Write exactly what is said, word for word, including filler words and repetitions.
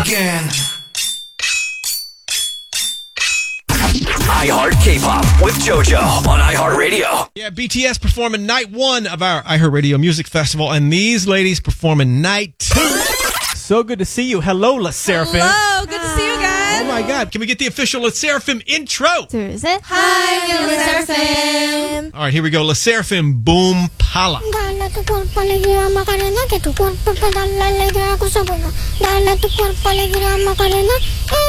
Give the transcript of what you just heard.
again. iHeart K-pop with JoJo on iHeartRadio. Yeah, B T S performing night one of our iHeartRadio Music Festival, and these ladies performing night two. So good to see you. Hello, La Seraphim. Hello, good to see you guys. Oh my God, can we get the official La Seraphim intro? Is it? Hi, we're La Seraphim. All right, here we go. La Seraphim, Boom Pala. Dala tu cuerpo alegría Macarena, que tu cuerpo pedala alegría cosa buena. Dala tu cuerpo alegría Macarena,